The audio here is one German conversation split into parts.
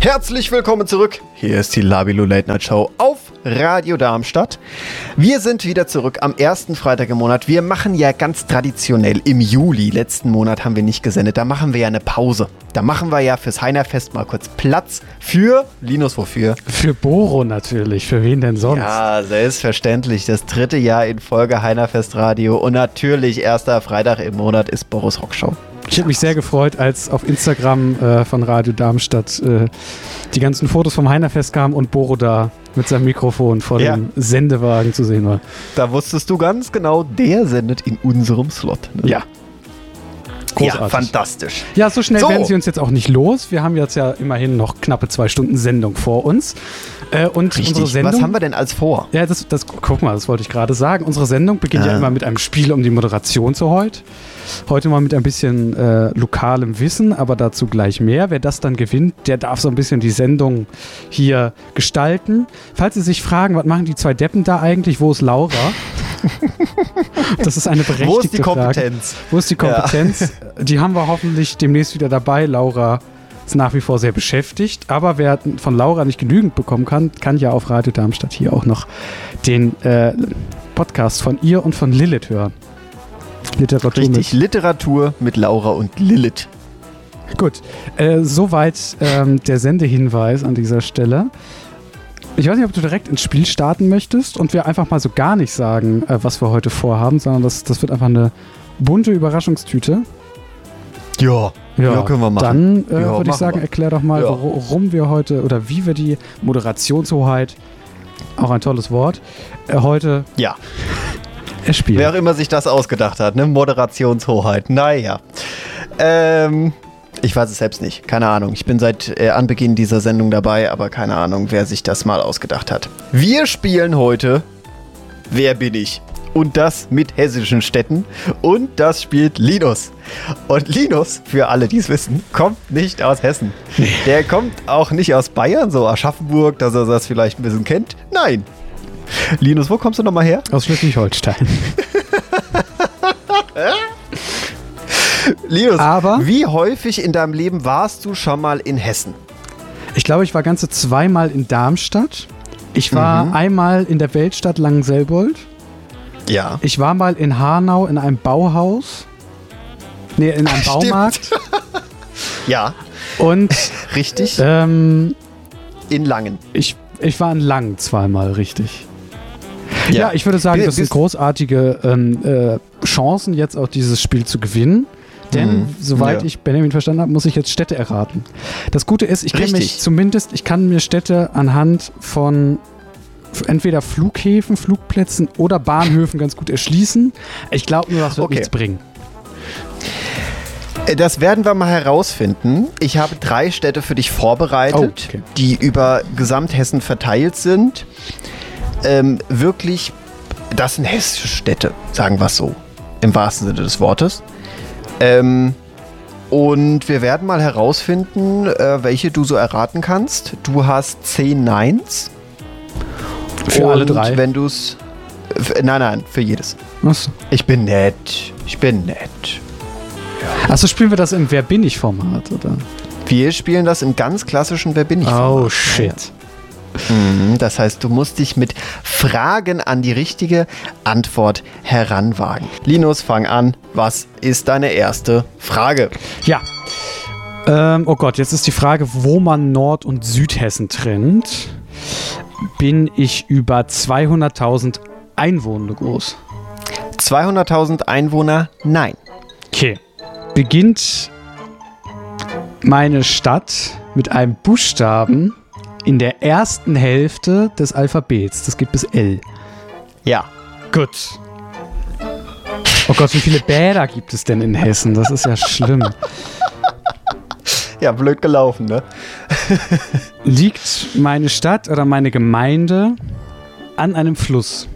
Herzlich willkommen zurück. Hier ist die Labilo Late Night Show auf Radio Darmstadt. Wir sind wieder zurück am ersten Freitag im Monat. Wir machen ja ganz traditionell im Juli, letzten Monat haben wir nicht gesendet, da machen wir ja eine Pause. Da machen wir ja fürs Heinerfest mal kurz Platz für, Linus, wofür? Für Boro natürlich, für wen denn sonst? Ja, selbstverständlich, das 3. Jahr in Folge Heinerfest Radio und natürlich erster Freitag im Monat ist Boros Rockshow. Ich habe mich sehr gefreut, als auf Instagram von Radio Darmstadt die ganzen Fotos vom Heinerfest kamen und Boro da mit seinem Mikrofon vor dem Sendewagen zu sehen war. Da wusstest du ganz genau, der sendet in unserem Slot. Ne? Ja. Großartig. Ja, fantastisch. Ja, so schnell werden sie uns jetzt auch nicht los. Wir haben jetzt ja immerhin noch knappe 2 Stunden Sendung vor uns. Und richtig, unsere Sendung, was haben wir denn als vor? Ja, guck mal, das wollte ich gerade sagen. Unsere Sendung beginnt ja immer mit einem Spiel um die Moderation zu heute. Heute mal mit ein bisschen lokalem Wissen, aber dazu gleich mehr. Wer das dann gewinnt, der darf so ein bisschen die Sendung hier gestalten. Falls Sie sich fragen, was machen die 2 Deppen da eigentlich? Wo ist Laura? Das ist eine berechtigte Frage. Wo ist die Kompetenz? Wo ist die Kompetenz? Ja. Die haben wir hoffentlich demnächst wieder dabei. Laura ist nach wie vor sehr beschäftigt, aber wer von Laura nicht genügend bekommen kann ja auf Radio Darmstadt hier auch noch den Podcast von ihr und von Lilith hören. Literatur mit Laura und Lilith. Gut, soweit der Sendehinweis an dieser Stelle. Ich weiß nicht, ob du direkt ins Spiel starten möchtest und wir einfach mal so gar nicht sagen, was wir heute vorhaben, sondern das wird einfach eine bunte Überraschungstüte. Ja, können wir machen. Dann würde ich sagen, erklär doch mal, warum wir heute oder wie wir die Moderationshoheit, auch ein tolles Wort, heute erspielen. Wer auch immer sich das ausgedacht hat, ne? Moderationshoheit. Naja. Ich weiß es selbst nicht. Keine Ahnung. Ich bin seit Anbeginn dieser Sendung dabei, aber keine Ahnung, wer sich das mal ausgedacht hat. Wir spielen heute Wer bin ich? Und das mit hessischen Städten. Und das spielt Linus. Und Linus, für alle, die es wissen, kommt nicht aus Hessen. Der kommt auch nicht aus Bayern, so Aschaffenburg, dass er das vielleicht ein bisschen kennt. Nein. Linus, wo kommst du nochmal her? Aus Schleswig-Holstein. Linus, wie häufig in deinem Leben warst du schon mal in Hessen? Ich glaube, ich war ganze 2-mal in Darmstadt. Ich war einmal in der Weltstadt Langenselbold. Ja. Ich war mal in Hanau in einem Bauhaus. Nee, in einem Baumarkt. Ja. Und richtig. In Langen. Ich war in Langen 2-mal, richtig. Ja, ich würde sagen, das sind großartige Chancen, jetzt auch dieses Spiel zu gewinnen. Denn, soweit ich Benjamin verstanden habe, muss ich jetzt Städte erraten. Das Gute ist, ich kann mir Städte anhand von entweder Flughäfen, Flugplätzen oder Bahnhöfen ganz gut erschließen. Ich glaube nur, das wird nichts bringen. Das werden wir mal herausfinden. Ich habe 3 Städte für dich vorbereitet, die über Gesamthessen verteilt sind. Wirklich, das sind hessische Städte, sagen wir es so, im wahrsten Sinne des Wortes. Und wir werden mal herausfinden, welche du so erraten kannst. Du hast 10 Neins. Für alle 3? Wenn du es... Nein, für jedes. Achso. Ich bin nett. Achso, spielen wir das im Wer bin ich Format, oder? Wir spielen das im ganz klassischen Wer bin ich Format. Oh, shit. Das heißt, du musst dich mit Fragen an die richtige Antwort heranwagen. Linus, fang an. Was ist deine erste Frage? Ja. Oh Gott, jetzt ist die Frage, wo man Nord- und Südhessen trennt. Bin ich über 200.000 Einwohner groß? 200.000 Einwohner? Nein. Okay. Beginnt meine Stadt mit einem Buchstaben in der ersten Hälfte des Alphabets? Das geht bis L. Ja. Gut. Oh Gott, wie viele Bäder gibt es denn in Hessen? Das ist ja schlimm. Ja, blöd gelaufen, ne? Liegt meine Stadt oder meine Gemeinde an einem Fluss?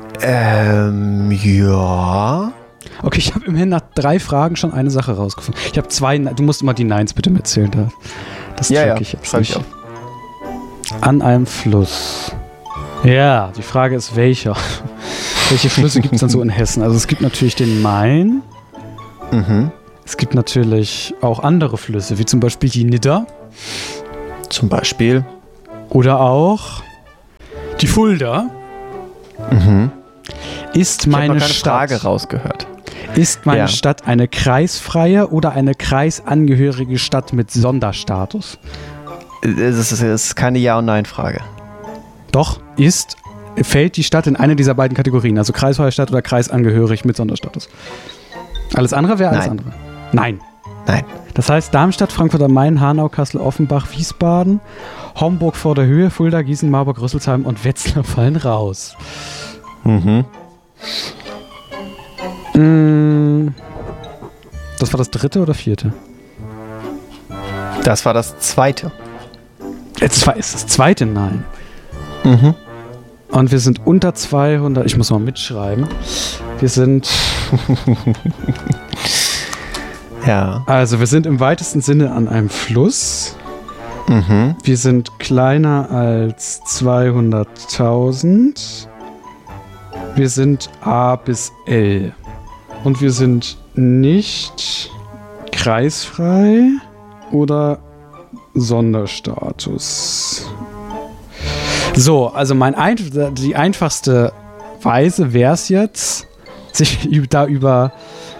Ja. Okay, ich habe immerhin nach 3 Fragen schon eine Sache rausgefunden. Ich habe 2, du musst immer die Neins bitte mitzählen. Das track ich jetzt nicht. An einem Fluss. Ja, die Frage ist, welcher? Welche Flüsse gibt es dann so in Hessen? Also es gibt natürlich den Main. Es gibt natürlich auch andere Flüsse, wie zum Beispiel die Nidda. Zum Beispiel. Oder auch die Fulda. Ist meine ich habe noch keine Stadt. Frage rausgehört. Ist meine Stadt eine kreisfreie oder eine kreisangehörige Stadt mit Sonderstatus? Es ist keine Ja- und Nein-Frage. Doch, fällt die Stadt in eine dieser beiden Kategorien, also kreisfreie Stadt oder kreisangehörig mit Sonderstatus? Alles andere wäre alles andere. Nein. Das heißt Darmstadt, Frankfurt am Main, Hanau, Kassel, Offenbach, Wiesbaden, Homburg vor der Höhe, Fulda, Gießen, Marburg, Rüsselsheim und Wetzlar fallen raus. Das war das dritte oder vierte? Das war das zweite. Ist das zweite? Nein. Und wir sind unter 200. Ich muss mal mitschreiben. Wir sind... Ja. Also wir sind im weitesten Sinne an einem Fluss. Wir sind kleiner als 200.000. Wir sind A bis L. Und wir sind nicht kreisfrei oder Sonderstatus. So, also die einfachste Weise wäre es jetzt, sich da über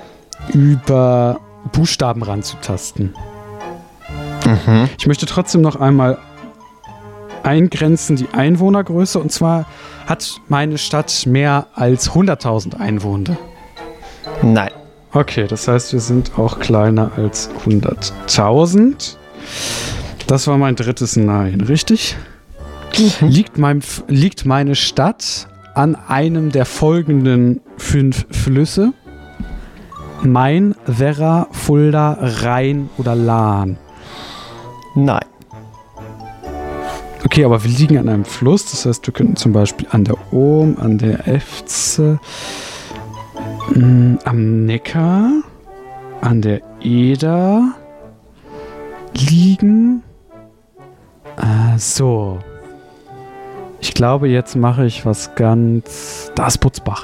Buchstaben ranzutasten. Ich möchte trotzdem noch einmal eingrenzen die Einwohnergröße. Und zwar hat meine Stadt mehr als 100.000 Einwohner. Nein. Okay, das heißt, wir sind auch kleiner als 100.000. Das war mein drittes Nein, richtig? Liegt meine Stadt an einem der folgenden 5 Flüsse? Main, Werra, Fulda, Rhein oder Lahn? Nein. Okay, aber wir liegen an einem Fluss. Das heißt, wir könnten zum Beispiel an der Ohm, an der Efze, am Neckar, an der Eder liegen. So. Ich glaube, jetzt mache ich was ganz... Da ist Putzbach.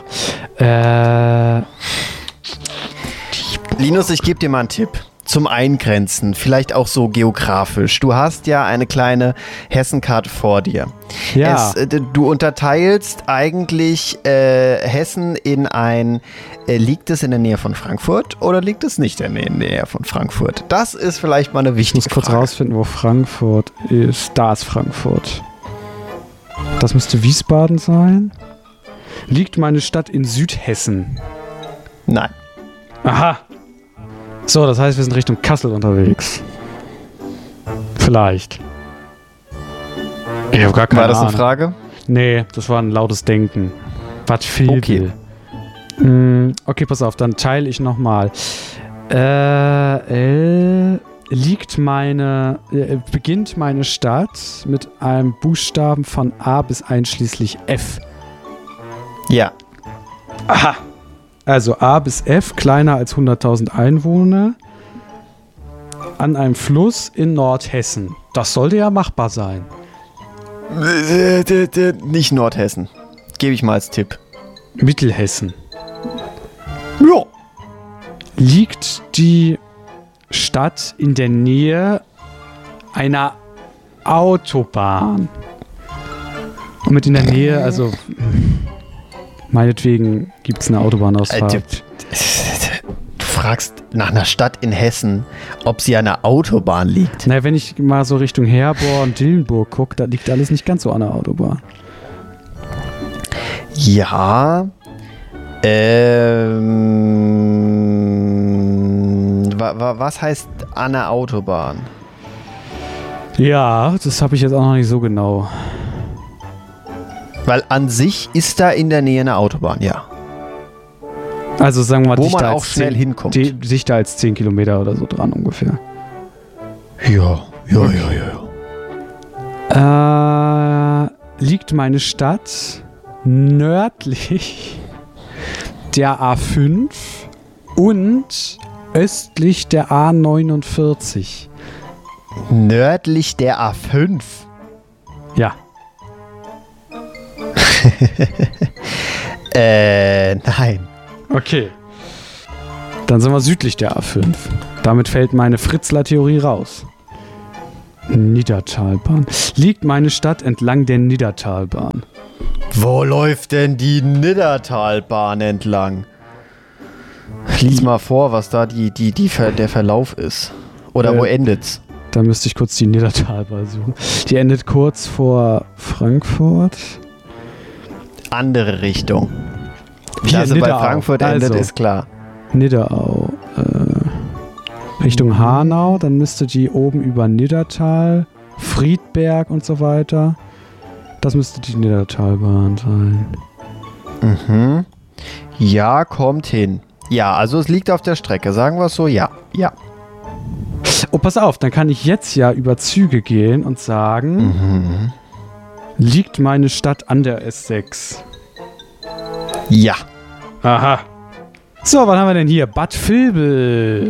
Linus, ich gebe dir mal einen Tipp. Zum Eingrenzen, vielleicht auch so geografisch. Du hast ja eine kleine Hessenkarte vor dir. Ja. Du unterteilst eigentlich Hessen in ein, liegt es in der Nähe von Frankfurt oder liegt es nicht in der Nähe von Frankfurt? Das ist vielleicht mal eine wichtige Frage. Ich muss kurz rausfinden, wo Frankfurt ist. Da ist Frankfurt. Das müsste Wiesbaden sein. Liegt meine Stadt in Südhessen? Nein. Aha. So, das heißt, wir sind Richtung Kassel unterwegs. Vielleicht. Ich habe gar keine Ahnung. War das eine Frage? Nee, das war ein lautes Denken. Was viel Okay. will. Okay, pass auf, dann teile ich nochmal. Beginnt meine Stadt mit einem Buchstaben von A bis einschließlich F? Ja. Aha. Also A bis F, kleiner als 100.000 Einwohner, an einem Fluss in Nordhessen. Das sollte ja machbar sein. Nicht Nordhessen. Gebe ich mal als Tipp. Mittelhessen. Ja. Liegt die Stadt in der Nähe einer Autobahn? Und mit in der Nähe, also... Meinetwegen gibt es eine Autobahnausfahrt. Du fragst nach einer Stadt in Hessen, ob sie an einer Autobahn liegt. Naja, wenn ich mal so Richtung Herborn und Dillenburg gucke, da liegt alles nicht ganz so an der Autobahn. Ja. Was heißt an der Autobahn? Ja, das habe ich jetzt auch noch nicht so genau. Weil an sich ist da in der Nähe eine Autobahn, ja. Also sagen wir mal, wo man auch schnell hinkommt. Dichter als 10 Kilometer oder so dran ungefähr. Ja. Liegt meine Stadt nördlich der A5 und östlich der A49? Nördlich der A5? Ja. Nein. Okay. Dann sind wir südlich der A5. Damit fällt meine Fritzler-Theorie raus. Niddertalbahn. Liegt meine Stadt entlang der Niddertalbahn? Wo läuft denn die Niddertalbahn entlang? Lies mal vor, was da der Verlauf ist. Oder wo endet's? Da müsste ich kurz die Niddertalbahn suchen. Die endet kurz vor Frankfurt. Andere Richtung. Hier, dass sie bei Frankfurt endet, ist klar. Nidderau. Richtung Hanau, dann müsste die oben über Niddertal, Friedberg und so weiter. Das müsste die Niddertalbahn sein. Mhm. Ja, kommt hin. Ja, also es liegt auf der Strecke. Sagen wir es so, ja. Ja. Oh, pass auf, dann kann ich jetzt ja über Züge gehen und sagen, liegt meine Stadt an der S6? Ja. Aha. So, was haben wir denn hier? Bad Vilbel.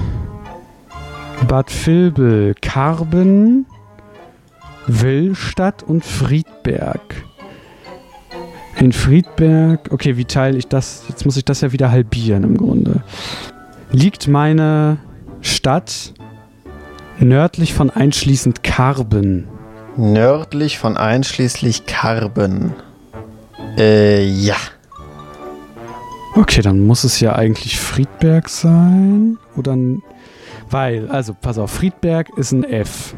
Bad Vilbel, Karben, Willstadt und Friedberg. In Friedberg, okay, wie teile ich das? Jetzt muss ich das ja wieder halbieren im Grunde. Liegt meine Stadt nördlich von einschließend Karben? Nördlich von einschließlich Karben. Ja. Okay, dann muss es ja eigentlich Friedberg sein. Oder weil, also pass auf, Friedberg ist ein F.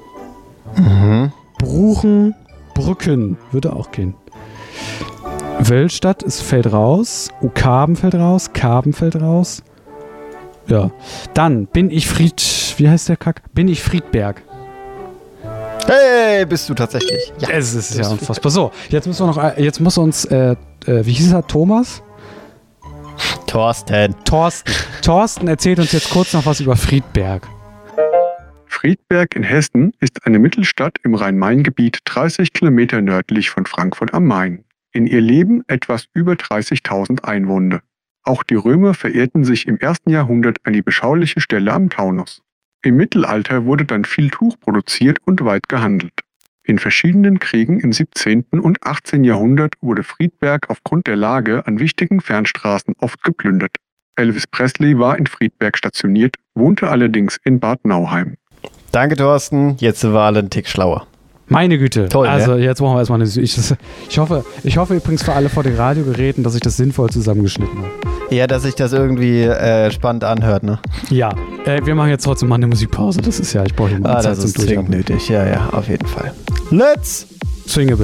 Bruchen, Brücken würde auch gehen. Wöllstadt fällt raus. Karben fällt raus. Karben fällt raus. Ja. Dann bin ich wie heißt der Kack? Bin ich Friedberg. Hey, bist du tatsächlich? Ja. Es ist ja unfassbar. So, jetzt muss uns, wie hieß er, Thomas? Thorsten erzählt uns jetzt kurz noch was über Friedberg. Friedberg in Hessen ist eine Mittelstadt im Rhein-Main-Gebiet 30 Kilometer nördlich von Frankfurt am Main. In ihr leben etwas über 30.000 Einwohner. Auch die Römer verehrten sich im 1. Jahrhundert an die beschauliche Stelle am Taunus. Im Mittelalter wurde dann viel Tuch produziert und weit gehandelt. In verschiedenen Kriegen im 17. und 18. Jahrhundert wurde Friedberg aufgrund der Lage an wichtigen Fernstraßen oft geplündert. Elvis Presley war in Friedberg stationiert, wohnte allerdings in Bad Nauheim. Danke, Thorsten. Jetzt sind wir alle einen Tick schlauer. Meine Güte. Toll, also ne? Jetzt brauchen wir erstmal ich hoffe übrigens für alle vor den Radiogeräten, dass ich das sinnvoll zusammengeschnitten habe. Ja, dass sich das irgendwie spannend anhört, ne? Ja, wir machen jetzt trotzdem mal eine Musikpause. Das ist ja, ich brauche hier mal Zeit zum Durchatmen. Das ist zwingend nötig. Ja, auf jeden Fall. Let's swing a bit.